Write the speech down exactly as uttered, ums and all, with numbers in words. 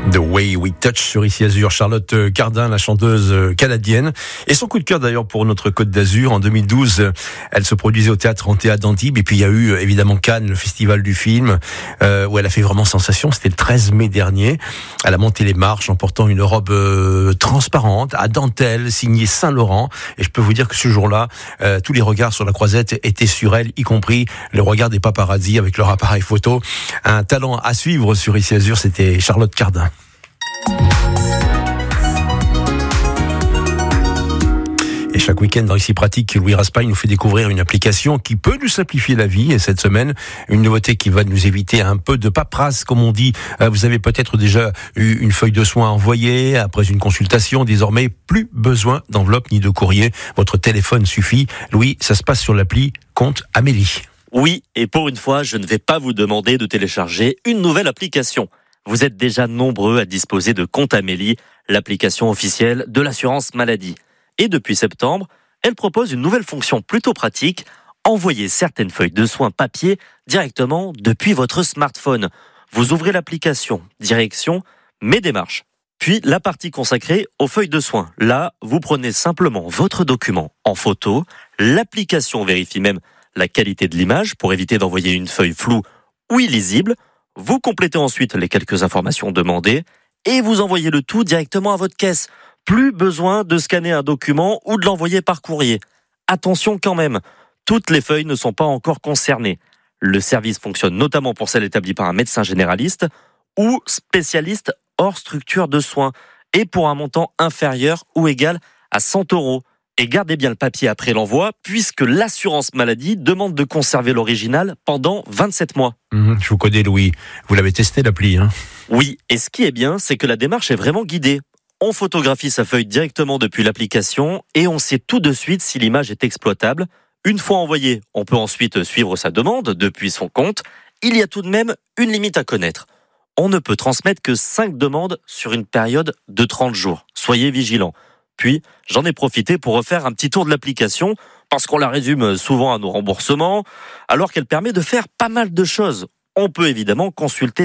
The Way We Touch sur Ici Azur, Charlotte Cardin, la chanteuse canadienne. Et son coup de cœur d'ailleurs pour notre Côte d'Azur. En deux mille douze, elle se produisait au théâtre Antea d'Antibes. Et puis il y a eu évidemment Cannes, le festival du film, euh, où elle a fait vraiment sensation. C'était le treize mai dernier. Elle a monté les marches en portant une robe euh, transparente, à dentelle, signée Saint-Laurent. Et je peux vous dire que ce jour-là, euh, tous les regards sur la croisette étaient sur elle, y compris le regard des paparazzi avec leur appareil photo. Un talent à suivre sur Ici Azur, c'était Charlotte Cardin. Et chaque week-end dans Ici Pratique, Louis Raspail nous fait découvrir une application qui peut nous simplifier la vie. Et cette semaine, une nouveauté qui va nous éviter un peu de paperasse, comme on dit. Vous avez peut-être déjà eu une feuille de soins envoyée après une consultation. Désormais, plus besoin d'enveloppe ni de courrier. Votre téléphone suffit. Louis, ça se passe sur l'appli Compte Amélie. Oui, et pour une fois, je ne vais pas vous demander de télécharger une nouvelle application. Vous êtes déjà nombreux à disposer de Compte Amélie, l'application officielle de l'assurance maladie. Et depuis septembre, elle propose une nouvelle fonction plutôt pratique, envoyer certaines feuilles de soins papier directement depuis votre smartphone. Vous ouvrez l'application, direction Mes démarches. Puis la partie consacrée aux feuilles de soins. Là, vous prenez simplement votre document en photo, l'application vérifie même la qualité de l'image pour éviter d'envoyer une feuille floue ou illisible. Vous complétez ensuite les quelques informations demandées et vous envoyez le tout directement à votre caisse. Plus besoin de scanner un document ou de l'envoyer par courrier. Attention quand même, toutes les feuilles ne sont pas encore concernées. Le service fonctionne notamment pour celles établies par un médecin généraliste ou spécialiste hors structure de soins et pour un montant inférieur ou égal à cent euros. Et gardez bien le papier après l'envoi, puisque l'assurance maladie demande de conserver l'original pendant vingt-sept mois. Mmh, je vous connais, Louis. Vous l'avez testé, l'appli, hein ? Oui, et ce qui est bien, c'est que la démarche est vraiment guidée. On photographie sa feuille directement depuis l'application et on sait tout de suite si l'image est exploitable. Une fois envoyée, on peut ensuite suivre sa demande depuis son compte. Il y a tout de même une limite à connaître. On ne peut transmettre que cinq demandes sur une période de trente jours. Soyez vigilants. Puis, j'en ai profité pour refaire un petit tour de l'application, parce qu'on la résume souvent à nos remboursements, alors qu'elle permet de faire pas mal de choses. On peut évidemment consulter